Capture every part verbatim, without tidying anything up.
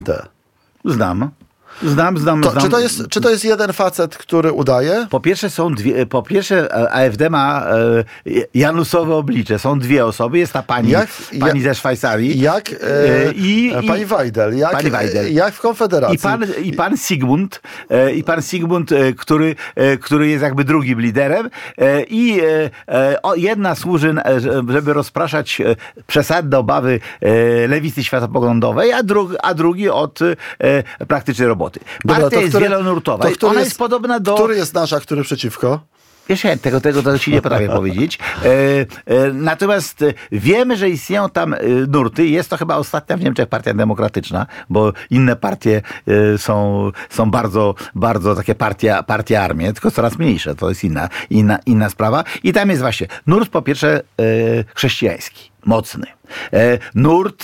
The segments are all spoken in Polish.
Te. Znam. Znam, znam, To, znam. czy, to jest, czy to jest jeden facet, który udaje? Po pierwsze są dwie, po pierwsze A F D ma e, janusowe oblicze. Są dwie osoby. Jest ta pani, Jak- pani jak- ze Szwajcarii. Jak E, i, i, pani Weidel, jak, pani Weidel. jak w Konfederacji. I pan, I pan Sigmund, e, i pan Sigmund, e, który, e, który jest jakby drugim liderem. E, I e, e, o, jedna służy, e, żeby rozpraszać e, przesadne obawy e, lewicy światopoglądowej, a, dru, a drugi od e, praktycznej roboty. Partia Dobra, to jest który- wielonurtowa. to który Ona jest- jest podobna do... Który jest nasz, a który przeciwko? Wiesz, ja tego, tego to ci nie potrafię powiedzieć. E, e, natomiast e, wiemy, że istnieją tam e, nurty. Jest to chyba ostatnia w Niemczech partia demokratyczna, bo inne partie e, są, są bardzo, bardzo takie partie, partie armie, tylko coraz mniejsze. To jest inna, inna, inna sprawa. I tam jest właśnie nurt po pierwsze e, chrześcijański, mocny. E, nurt...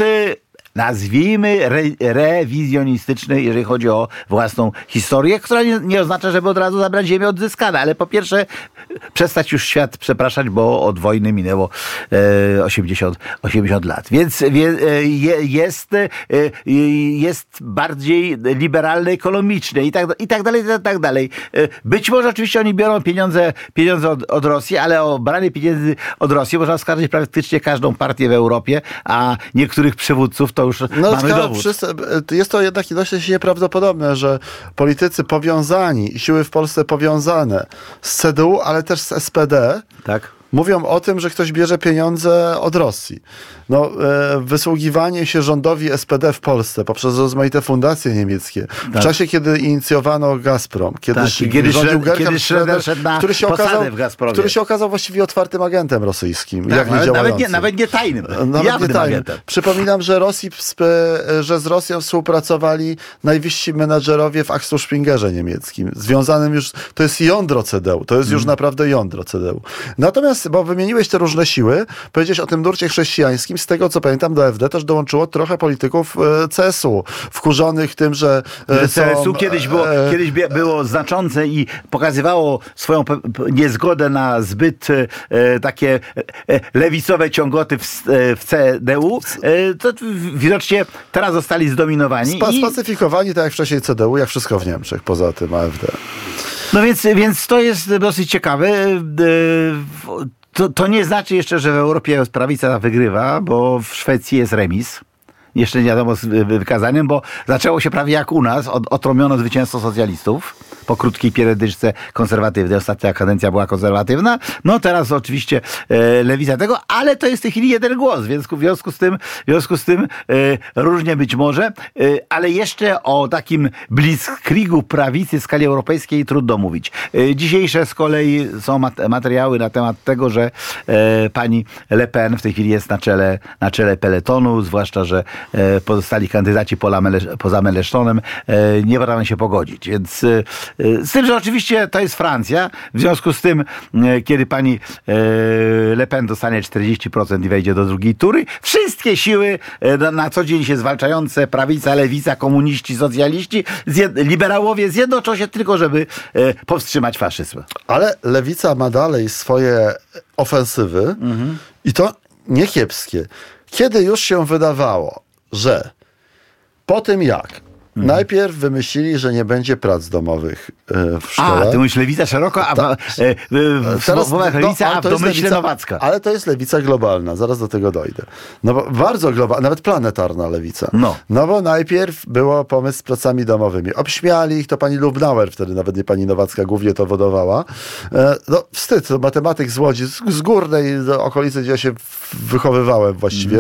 nazwijmy re, rewizjonistyczny, jeżeli chodzi o własną historię, która nie, nie oznacza, żeby od razu zabrać ziemię odzyskane, ale po pierwsze przestać już świat przepraszać, bo od wojny minęło e, osiemdziesiąt, osiemdziesiąt lat. Więc wie, e, jest, e, jest bardziej liberalny, ekonomiczny i tak, i tak dalej, i tak dalej. E, być może oczywiście oni biorą pieniądze, pieniądze od, od Rosji, ale o branie pieniędzy od Rosji można oskarżyć praktycznie każdą partię w Europie, a niektórych przywódców to już No, mamy tylko dowód. wszyscy, jest to jednak dość nieprawdopodobne, że politycy powiązani i siły w Polsce powiązane z C D U, ale też z S P D, Tak? mówią o tym, że ktoś bierze pieniądze od Rosji. No, e, wysługiwanie się rządowi S P D w Polsce poprzez rozmaite fundacje niemieckie, Tak. w czasie, kiedy inicjowano Gazprom, kiedy, Tak, szy- kiedy rządził Schroeder- Gerhard kiedy Schroeder szedł na który się posadę okazał, w Gazpromie. który się okazał właściwie otwartym agentem rosyjskim. Tak, jak nawet, nawet, nie, niedziałającym. nawet nie tajnym. Nawet jawnym nie tajnym. agentem. Przypominam, że, Rosji, że z Rosją współpracowali najwyżsi menadżerowie w Axel Springerze niemieckim. Związanym już, to jest jądro C D U. To jest już Mm. naprawdę jądro C D U. Natomiast, bo wymieniłeś te różne siły, powiedziałeś o tym nurcie chrześcijańskim. Z tego, co pamiętam, do F D też dołączyło trochę polityków e, C S U. Wkurzonych tym, że e, C S U są, kiedyś było, e, kiedyś bie- było znaczące i pokazywało swoją pe- p- niezgodę na zbyt e, takie e, lewicowe ciągoty w, s- e, w C D U. E, to w- widocznie teraz zostali zdominowani. spa- i, spacyfikowani, tak jak wcześniej C D U, jak wszystko w Niemczech, poza tym A F D. no więc, więc to jest dosyć ciekawe. E, w- To, to nie znaczy jeszcze, że w Europie prawica wygrywa, bo w Szwecji jest remis. Jeszcze nie wiadomo z wy- wykazaniem, bo zaczęło się prawie jak u nas. Od, otromiono zwycięstwo socjalistów po krótkiej pierdyczce konserwatywnej. Ostatnia kadencja była konserwatywna. No teraz oczywiście e, lewica tego, ale to jest w tej chwili jeden głos, więc w związku z tym, w związku z tym e, różnie być może. E, ale jeszcze o takim blitzkriegu prawicy w skali europejskiej trudno mówić. E, dzisiejsze z kolei są mat- materiały na temat tego, że e, pani Le Pen w tej chwili jest na czele, na czele peletonu, zwłaszcza, że e, pozostali kandydaci poza Mele- poza Melesztonem e, nie potrafią się pogodzić. Więc e, z tym, że oczywiście to jest Francja, w związku z tym, e, kiedy pani e, Le Pen dostanie czterdzieści procent i wejdzie do drugiej tury, wszystkie siły e, na, na co dzień się zwalczające, prawica, lewica, komuniści, socjaliści, zjed- liberałowie zjednoczą się tylko, żeby e, powstrzymać faszyzm. Ale lewica ma dalej swoje ofensywy Mhm. i to nie kiepskie. Kiedy już się wydawało, że po tym jak Mhm. najpierw wymyślili, że nie będzie prac domowych e, w A, szkole. ty mówisz lewica szeroko, a w, e, w, w słowach lewica, a w to jest domyśle lewica- nowacka. Ale to jest lewica globalna, zaraz do tego dojdę. No bo bardzo globalna, nawet planetarna lewica. No. no bo najpierw było pomysł z pracami domowymi. Obśmiali ich, to pani Lubnauer, wtedy nawet nie pani Nowacka, głównie to wodowała. E, no wstyd, to matematyk z Łodzi, z, z górnej do okolicy, gdzie ja się wychowywałem właściwie.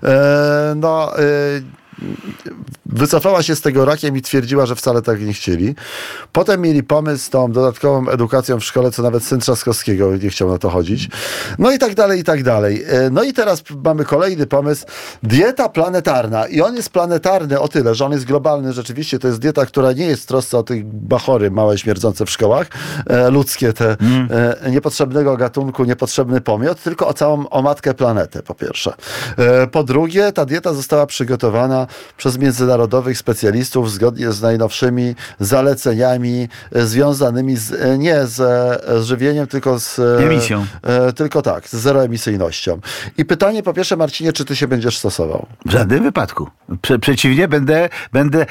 E, no... E, wycofała się z tego rakiem i twierdziła, że wcale tak nie chcieli. Potem mieli pomysł z tą dodatkową edukacją w szkole, co nawet syn Trzaskowskiego nie chciał na to chodzić. No i tak dalej, i tak dalej. No i teraz mamy kolejny pomysł. Dieta planetarna. I on jest planetarny o tyle, że on jest globalny. Rzeczywiście to jest dieta, która nie jest w trosce o tych bachory małe, śmierdzące w szkołach. E, ludzkie te mm. e, niepotrzebnego gatunku, niepotrzebny pomiot, tylko o całą, o matkę planetę, po pierwsze. E, po drugie, ta dieta została przygotowana przez Międzynarodowy międzynarodowych specjalistów zgodnie z najnowszymi zaleceniami e, związanymi z, e, nie z, e, z żywieniem, tylko z e, emisją. E, tylko tak, z zeroemisyjnością. I pytanie po pierwsze, Marcinie, czy ty się będziesz stosował? W żadnym wypadku. Prze- przeciwnie, będę, będę